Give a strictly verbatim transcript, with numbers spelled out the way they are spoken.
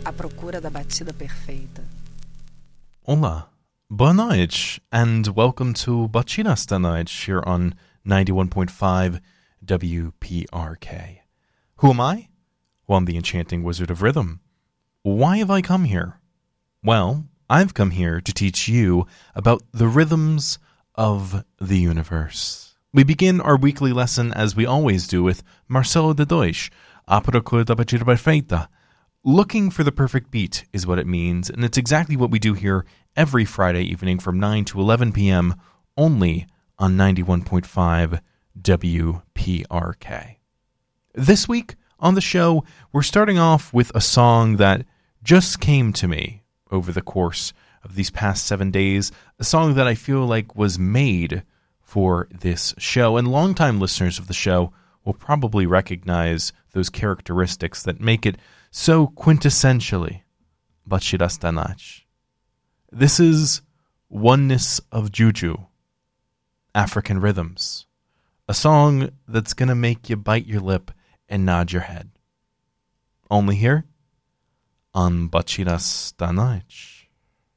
à procura da batida perfeita. Olá, boa noite, and welcome to Batidas da Noite here on ninety-one point five W P R K. Who am I? Well, I'm the enchanting wizard of rhythm. Why have I come here? Well, I've come here to teach you about the rhythms of the universe. We begin our weekly lesson, as we always do, with Marcelo de Deutsch, à procura da batida perfeita. Looking for the perfect beat is what it means, and it's exactly what we do here every Friday evening from nine to eleven p.m. only on ninety-one point five W P R K. This week on the show, we're starting off with a song that just came to me over the course of these past seven days, a song that I feel like was made for this show, and longtime listeners of the show will probably recognize those characteristics that make it so quintessentially Batidas da Noite. This is Oneness of Juju, African Rhythms, a song that's going to make you bite your lip and nod your head. Only here on Batidas da Noite.